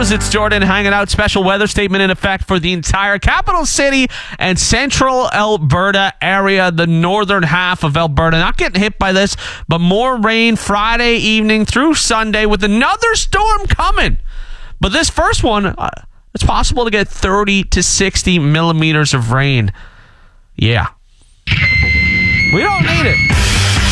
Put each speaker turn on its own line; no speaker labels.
News. It's Jordan hanging out. Special weather statement in effect for the entire capital city and central Alberta area, the northern half of Alberta. Not getting hit by this, but more rain Friday evening through Sunday with another storm coming. But this first one, it's possible to get 30 to 60 millimeters of rain. Yeah. We don't need it.